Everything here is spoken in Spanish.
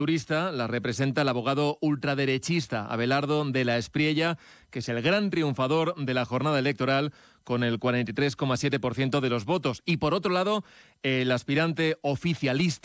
Turista la representa el abogado ultraderechista Abelardo de la Espriella, que es el gran triunfador de la jornada electoral con el 43,7% de los votos. Y por otro lado, el aspirante oficialista